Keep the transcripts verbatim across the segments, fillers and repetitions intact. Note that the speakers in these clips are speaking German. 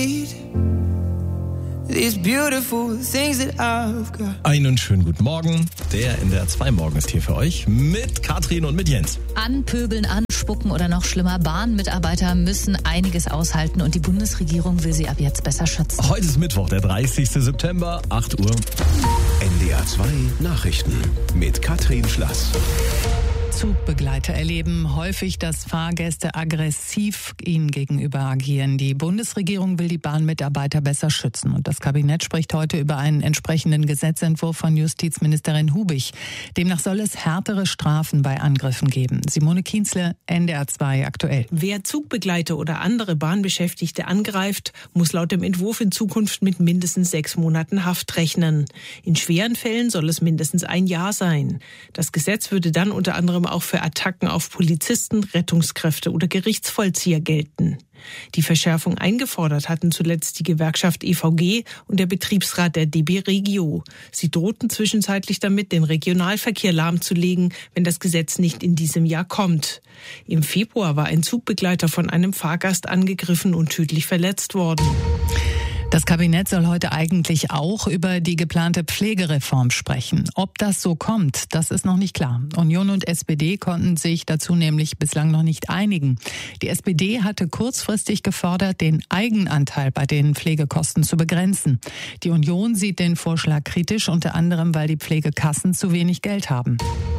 Einen schönen guten Morgen. Der N D R zwei Morgen ist hier für euch mit Katrin und mit Jens. Anpöbeln, anspucken oder noch schlimmer, Bahnmitarbeiter müssen einiges aushalten und die Bundesregierung will sie ab jetzt besser schützen. Heute ist Mittwoch, der dreißigsten September, acht Uhr. N D R zwei Nachrichten mit Katrin Schlass. Zugbegleiter erleben häufig, dass Fahrgäste aggressiv ihnen gegenüber agieren. Die Bundesregierung will die Bahnmitarbeiter besser schützen. Und das Kabinett spricht heute über einen entsprechenden Gesetzentwurf von Justizministerin Hubig. Demnach soll es härtere Strafen bei Angriffen geben. Simone Kienzle, N D R zwei aktuell. Wer Zugbegleiter oder andere Bahnbeschäftigte angreift, muss laut dem Entwurf in Zukunft mit mindestens sechs Monaten Haft rechnen. In schweren Fällen soll es mindestens ein Jahr sein. Das Gesetz würde dann unter anderem auch für Attacken auf Polizisten, Rettungskräfte oder Gerichtsvollzieher gelten. Die Verschärfung eingefordert hatten zuletzt die Gewerkschaft E V G und der Betriebsrat der D B Regio. Sie drohten zwischenzeitlich damit, den Regionalverkehr lahmzulegen, wenn das Gesetz nicht in diesem Jahr kommt. Im Februar war ein Zugbegleiter von einem Fahrgast angegriffen und tödlich verletzt worden. Das Kabinett soll heute eigentlich auch über die geplante Pflegereform sprechen. Ob das so kommt, das ist noch nicht klar. Union und S P D konnten sich dazu nämlich bislang noch nicht einigen. Die S P D hatte kurzfristig gefordert, den Eigenanteil bei den Pflegekosten zu begrenzen. Die Union sieht den Vorschlag kritisch, unter anderem, weil die Pflegekassen zu wenig Geld haben.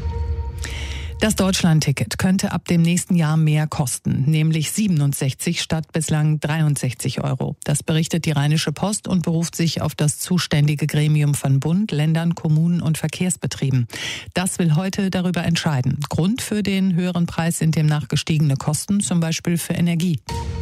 Das Deutschlandticket könnte ab dem nächsten Jahr mehr kosten, nämlich siebenundsechzig statt bislang dreiundsechzig Euro. Das berichtet die Rheinische Post und beruft sich auf das zuständige Gremium von Bund, Ländern, Kommunen und Verkehrsbetrieben. Das will heute darüber entscheiden. Grund für den höheren Preis sind demnach gestiegene Kosten, zum Beispiel für Energie.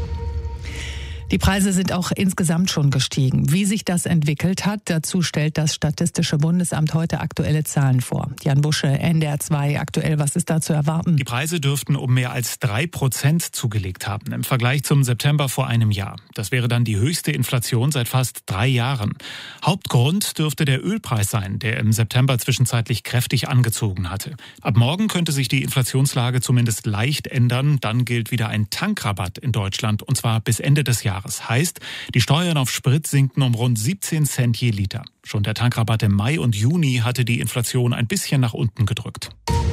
Die Preise sind auch insgesamt schon gestiegen. Wie sich das entwickelt hat, dazu stellt das Statistische Bundesamt heute aktuelle Zahlen vor. Jan Busche, N D R zwei aktuell, was ist da zu erwarten? Die Preise dürften um mehr als drei Prozent zugelegt haben im Vergleich zum September vor einem Jahr. Das wäre dann die höchste Inflation seit fast drei Jahren. Hauptgrund dürfte der Ölpreis sein, der im September zwischenzeitlich kräftig angezogen hatte. Ab morgen könnte sich die Inflationslage zumindest leicht ändern. Dann gilt wieder ein Tankrabatt in Deutschland, und zwar bis Ende des Jahres. Heißt, die Steuern auf Sprit sinken um rund siebzehn Cent je Liter. Schon der Tankrabatt im Mai und Juni hatte die Inflation ein bisschen nach unten gedrückt.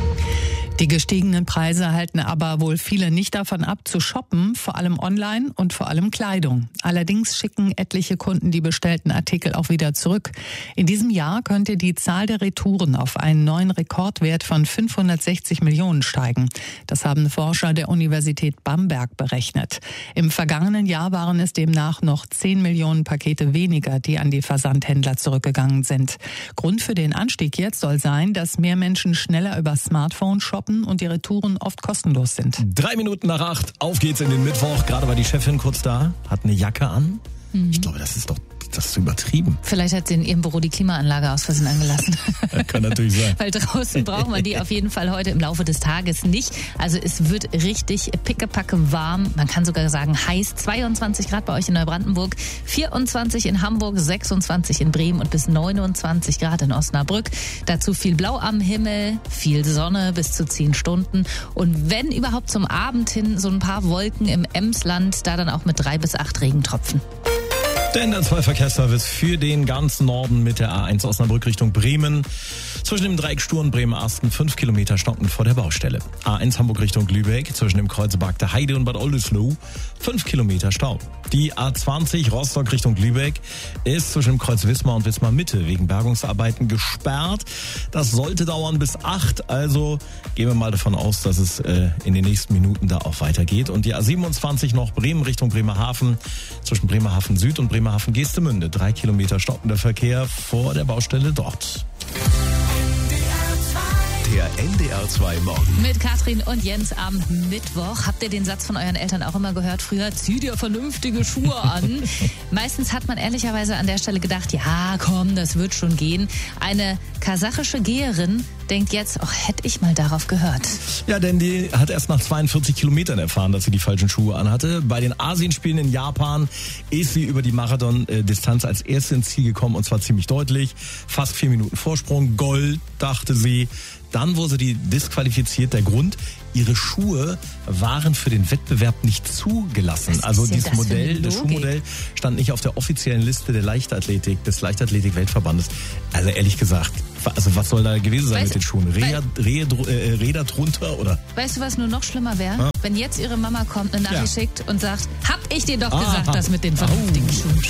Die gestiegenen Preise halten aber wohl viele nicht davon ab, zu shoppen, vor allem online und vor allem Kleidung. Allerdings schicken etliche Kunden die bestellten Artikel auch wieder zurück. In diesem Jahr könnte die Zahl der Retouren auf einen neuen Rekordwert von fünfhundertsechzig Millionen steigen. Das haben Forscher der Universität Bamberg berechnet. Im vergangenen Jahr waren es demnach noch zehn Millionen Pakete weniger, die an die Versandhändler zurückgegangen sind. Grund für den Anstieg jetzt soll sein, dass mehr Menschen schneller über Smartphone shoppen und die Retouren oft kostenlos sind. Drei Minuten nach acht, auf geht's in den Mittwoch. Gerade war die Chefin kurz da, hat eine Jacke an. Mhm. Ich glaube, das ist doch das ist übertrieben. Vielleicht hat sie in ihrem Büro die Klimaanlage aus Versehen angelassen. Das kann natürlich sein. Weil draußen brauchen wir die auf jeden Fall heute im Laufe des Tages nicht. Also es wird richtig pickepacke warm. Man kann sogar sagen heiß. zweiundzwanzig Grad bei euch in Neubrandenburg, vierundzwanzig in Hamburg, sechsundzwanzig in Bremen und bis neunundzwanzig Grad in Osnabrück. Dazu viel Blau am Himmel, viel Sonne bis zu zehn Stunden. Und wenn überhaupt zum Abend hin so ein paar Wolken im Emsland, da dann auch mit drei bis acht Regentropfen. Der N D R zwei Verkehrsservice für den ganzen Norden mit der A eins Osnabrück Richtung Bremen. Zwischen dem Dreieck Stur und Bremen-Asten fünf Kilometer stocken vor der Baustelle. A eins Hamburg Richtung Lübeck zwischen dem Kreuz Bagde Heide und Bad Oldesloe fünf Kilometer Stau. Die A zwanzig Rostock Richtung Lübeck ist zwischen dem Kreuz Wismar und Wismar Mitte wegen Bergungsarbeiten gesperrt. Das sollte dauern bis acht, also gehen wir mal davon aus, dass es äh, in den nächsten Minuten da auch weitergeht. Und die A siebenundzwanzig noch Bremen Richtung Bremerhaven zwischen Bremerhaven Süd und Bremerhaven Geestemünde. Drei Kilometer stockender Verkehr vor der Baustelle dort. Der N D R zwei Morgen. Mit Katrin und Jens am Mittwoch. Habt ihr den Satz von euren Eltern auch immer gehört? Früher, zieh dir vernünftige Schuhe an. Meistens hat man ehrlicherweise an der Stelle gedacht, ja komm, das wird schon gehen. Eine kasachische Geherin denkt jetzt, oh, hätte ich mal darauf gehört. Ja, denn die hat erst nach zweiundvierzig Kilometern erfahren, dass sie die falschen Schuhe anhatte. Bei den Asienspielen in Japan ist sie über die Marathon-Distanz als erste ins Ziel gekommen, und zwar ziemlich deutlich. Fast vier Minuten Vorsprung, Gold, dachte sie. Dann wurde die disqualifiziert. Der Grund, ihre Schuhe waren für den Wettbewerb nicht zugelassen. Was Also ist denn dieses das für eine Modell, das Logik? Schuhmodell stand nicht auf der offiziellen Liste der Leichtathletik, des Leichtathletik-Weltverbandes. Also ehrlich gesagt, also was soll da gewesen sein Weißt- mit den Schuhen? Räder, Räder, äh, Räder drunter oder? Weißt du, was nur noch schlimmer wäre? Ja. Wenn jetzt ihre Mama kommt, eine Nachricht Ja. schickt und sagt, hab ich dir doch Ah, gesagt, ah. das mit den vernünftigen Au. Schuhen.